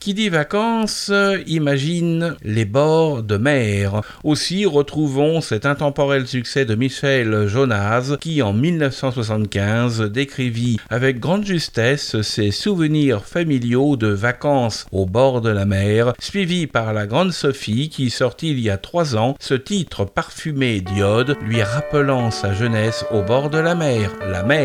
Qui dit vacances, imagine les bords de mer. Aussi, retrouvons cet intemporel succès de Michel Jonasz qui, en 1975, décrivit avec grande justesse ses souvenirs familiaux de vacances au bord de la mer, suivi par la grande Sophie qui sortit il y a 3 ans ce titre parfumé d'iode lui rappelant sa jeunesse au bord de la mer.